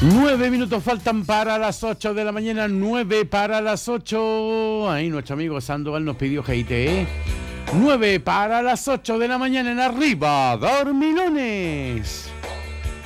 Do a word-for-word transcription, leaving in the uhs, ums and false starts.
Nueve minutos faltan para las ocho de la mañana, nueve para las ocho. Ahí nuestro amigo Sandoval nos pidió G I T, ¿eh? Nueve para las ocho de la mañana en Arriba, Dormilones.